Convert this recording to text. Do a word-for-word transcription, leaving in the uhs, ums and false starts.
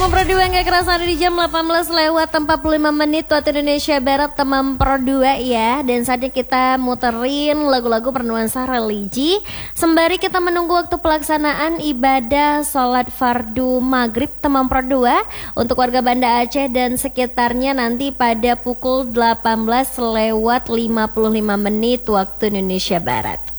Teman Pro dua nggak kerasa ada di jam delapan belas lewat empat puluh lima menit waktu Indonesia Barat, teman Pro dua ya. Dan saatnya kita muterin lagu-lagu bernuansa religi sembari kita menunggu waktu pelaksanaan ibadah sholat fardu maghrib teman Pro dua untuk warga Banda Aceh dan sekitarnya nanti pada pukul delapan belas lewat lima puluh lima menit waktu Indonesia Barat.